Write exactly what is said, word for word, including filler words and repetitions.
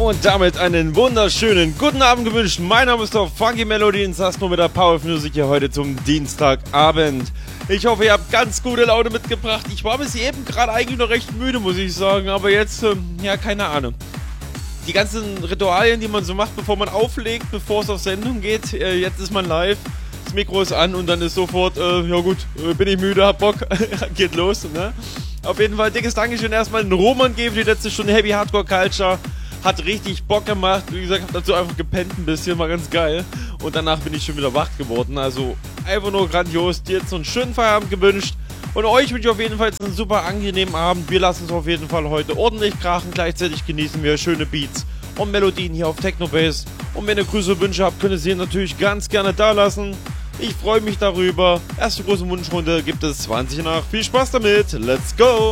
Und damit einen wunderschönen guten Abend gewünscht. Mein Name ist doch Funky Melody und das nur mit der Power of Music hier heute zum Dienstagabend. Ich hoffe, ihr habt ganz gute Laune mitgebracht. Ich war bis eben gerade eigentlich noch recht müde, muss ich sagen. Aber jetzt, ähm, ja, keine Ahnung. Die ganzen Ritualien, die man so macht, bevor man auflegt, bevor es auf Sendung geht. Äh, jetzt ist man live, das Mikro ist an und dann ist sofort, äh, ja gut, äh, bin ich müde, hab Bock, geht los, ne? Auf jeden Fall dickes Dankeschön erstmal an Roman G für die letzte Stunde Heavy Hardcore Culture. Hat richtig Bock gemacht. Wie gesagt, hab dazu einfach gepennt ein bisschen, war ganz geil. Und danach bin ich schon wieder wach geworden. Also einfach nur grandios. Dir jetzt so einen schönen Feierabend gewünscht. Und euch wünsche ich auf jeden Fall jetzt einen super angenehmen Abend. Wir lassen es auf jeden Fall heute ordentlich krachen. Gleichzeitig genießen wir schöne Beats und Melodien hier auf Technobase. Und wenn ihr Grüße und Wünsche habt, könnt ihr sie natürlich ganz gerne da lassen. Ich freue mich darüber. Erste große Wunschrunde gibt es zwanzig nach. Viel Spaß damit. Let's go!